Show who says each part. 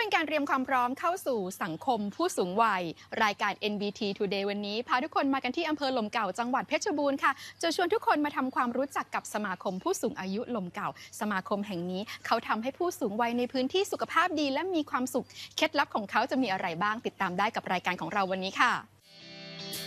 Speaker 1: เป็นการเตรียมความพร้อมเข้าสู่สังคมผู้สูงวัยรายการ NBT Today วันนี้พาทุกคนมากันที่อำเภอหล่มเก่าจังหวัดเพชรบูรณ์ค่ะจะชวนทุกคนมาทำความรู้จักกับสมาคมผู้สูงอายุหล่มเก่าสมาคมแห่งนี้เขาทำให้ผู้สูงวัยในพื้นที่สุขภาพดีและมีความสุขเคล็ดลับของเขาจะมีอะไรบ้างติดตามได้กับรายการของเราวันนี้ค่ะ